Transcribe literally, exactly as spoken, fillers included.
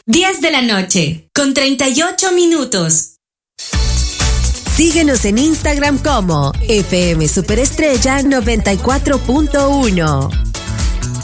diez de la noche, con treinta y ocho minutos. Síguenos en Instagram como F M Superestrella noventa y cuatro punto uno.